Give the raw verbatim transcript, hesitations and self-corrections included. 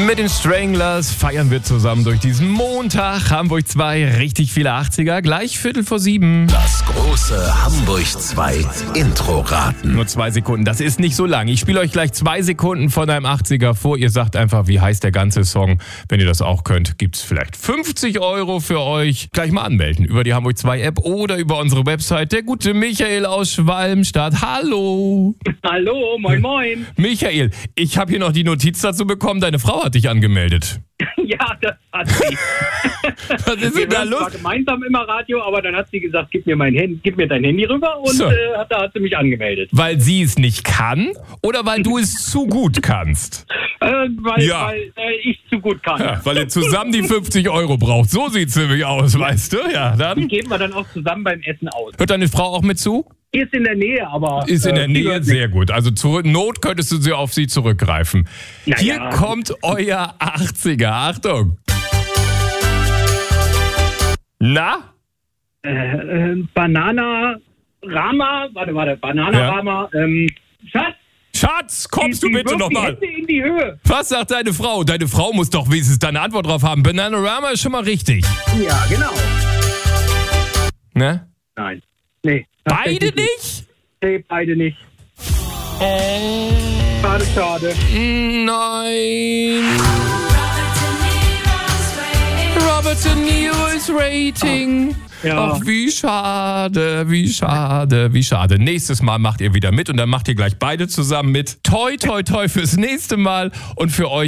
Mit den Stranglers feiern wir zusammen durch diesen Montag. Hamburg zwei, richtig viele achtziger, gleich Viertel vor sieben. Das große Hamburg zwei Intro-Raten. Nur zwei Sekunden, das ist nicht so lang. Ich spiele euch gleich zwei Sekunden von einem achtziger vor. Ihr sagt einfach, wie heißt der ganze Song. Wenn ihr das auch könnt, gibt es vielleicht fünfzig Euro für euch. Gleich mal anmelden über die Hamburg zwei App oder über unsere Website. Der gute Michael aus Schwalmstadt. Hallo. Hallo, moin moin. Michael, ich habe hier noch die Notiz dazu bekommen, deine Frau hat dich angemeldet. Ja, das hat sie. Was ist denn da los? Wir waren gemeinsam immer Radio, aber dann hat sie gesagt, gib mir mein Handy, gib mir dein Handy rüber und So. äh, da hat sie mich angemeldet. Weil sie es nicht kann oder weil du es zu gut kannst? Äh, weil Ja. weil äh, ich zu gut kann. Ja, weil ihr zusammen die fünfzig Euro braucht. So sieht's nämlich aus, weißt du? Ja, Die dann geben wir dann auch zusammen beim Essen aus. hört deine Frau auch mit zu? Die ist in der Nähe, aber... Ist in äh, der die Nähe, hört sehr gut. Also zur Not könntest du sie auf sie zurückgreifen. Na Hier ja. kommt euer achtziger. Achtung. Na? Äh, äh, Banana Rama, warte, warte, Banana Ja. Rama, ähm, Schatz, Schatz, kommst die, du die bitte wirft nochmal? die Hände in die Höhe. Was sagt deine Frau? Deine Frau muss doch wenigstens deine Antwort drauf haben. Bananarama ist schon mal richtig. Ja, genau. Ne? Nein. Nee. Beide tatsächlich nicht? Nee, beide nicht. Oh. Schade, schade. Nein. Robert De Niro's Rating. Ja. Ach, wie schade, wie schade, wie schade. Nächstes Mal macht ihr wieder mit und dann macht ihr gleich beide zusammen mit. Toi, toi, toi fürs nächste Mal und für euch.